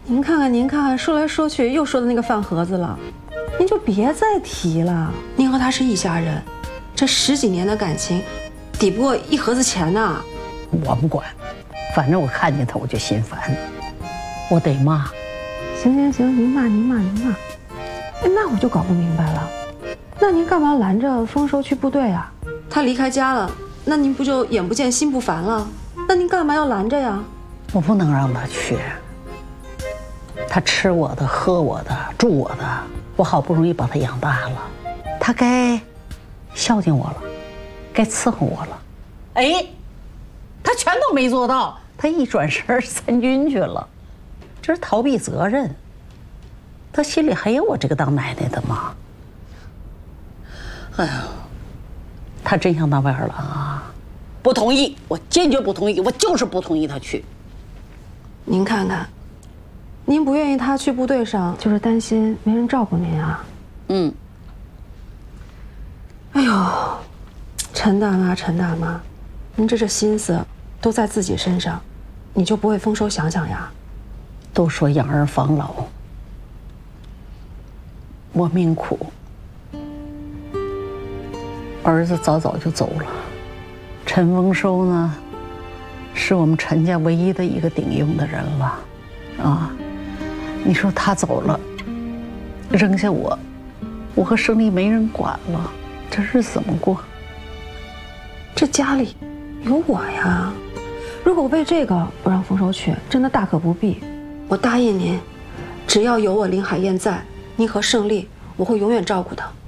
您看看，说来说去又说到那个饭盒子了，您就别再提了。您和他是一家人，这10几年的感情，抵不过1盒子钱呐。 我不管，反正我看见他我就心烦，我得骂。 行，您骂。那我就搞不明白了，那您干嘛拦着丰收去部队啊？他离开家了，那您不就眼不见心不烦了？那您干嘛要拦着呀？ 我不能让他去，他吃我的，喝我的，住我的，我好不容易把他养大了，他该孝敬我了，该伺候我了。哎，他全都没做到，他一转身参军去了，这是逃避责任。他心里还有我这个当奶奶的吗？哎呀，他真想当外儿郎啊！不同意，我坚决不同意，我就是不同意他去。 您看看，您不愿意他去部队上，就是担心没人照顾您啊。 嗯。 哎呦，陈大妈，您这心思都在自己身上，你就不为丰收想想呀？ 都说养儿防老，我命苦，儿子早就走了，陈丰收呢，是我们陈家唯一的一个顶用的人了，啊，你说他走了，扔下我和胜利没人管了，这日子怎么过？ 这家里有我呀，如果为这个不让丰收去，真的大可不必。我答应您，只要有我林海燕在，您和胜利，我会永远照顾他。